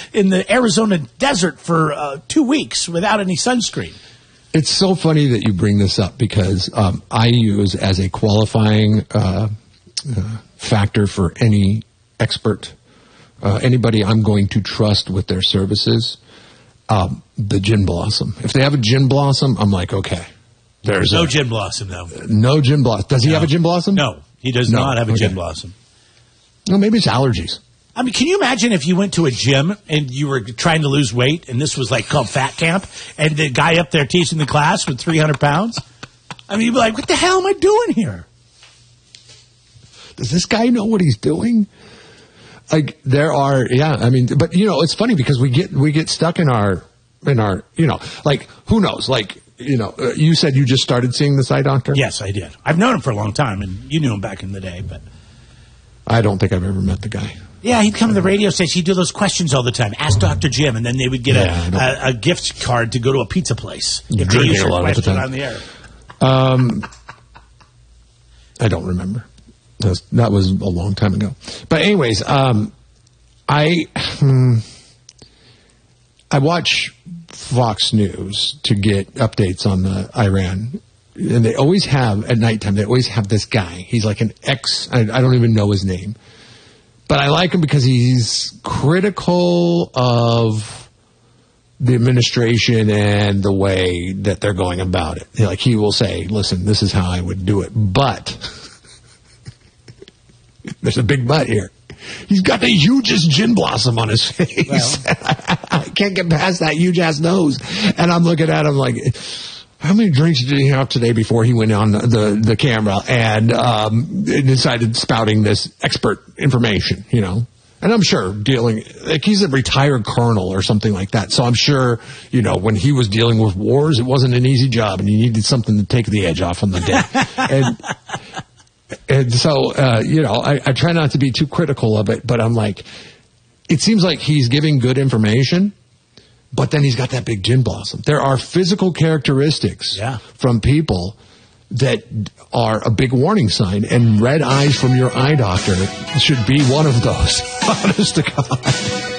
in the Arizona desert for 2 weeks without any sunscreen. It's so funny that you bring this up because I use as a qualifying factor for any expert, anybody I'm going to trust with their services, the gin blossom. If they have a gin blossom, I'm like, okay. There's no gin blossom, though. No gin blossom. Does he have a gin blossom? No, he does not have a gin blossom. Well, maybe it's allergies. I mean, can you imagine if you went to a gym and you were trying to lose weight, and this was like called Fat Camp, and the guy up there teaching the class with 300 pounds? I mean, you'd be like, what the hell am I doing here? Does this guy know what he's doing? Like, there are, I mean, but, it's funny because we get stuck in our, like, who knows? Like, you said you just started seeing this eye doctor? Yes, I did. I've known him for a long time, and you knew him back in the day, but I don't think I've ever met the guy. Yeah, he'd come to the radio station. He'd do those questions all the time. Ask Dr. Jim, and then they would get a gift card to go to a pizza place. If they use your question on the air. I don't remember. That was a long time ago. But anyways, I watch Fox News to get updates on the Iran. And they always have, at nighttime, they always have this guy. He's like an I don't even know his name. But I like him because he's critical of the administration and the way that they're going about it. Like, he will say, listen, this is how I would do it. But there's a big but here. He's got the hugest gin blossom on his face. Well, I can't get past that huge-ass nose. And I'm looking at him like, how many drinks did he have today before he went on the camera and decided spouting this expert information, And I'm sure like he's a retired colonel or something like that. So I'm sure, when he was dealing with wars, it wasn't an easy job and he needed something to take the edge off on the day. And so, I try not to be too critical of it, but I'm like, it seems like he's giving good information. But then he's got that big gin blossom. There are physical characteristics from people that are a big warning sign, and red eyes from your eye doctor should be one of those. Honest to God.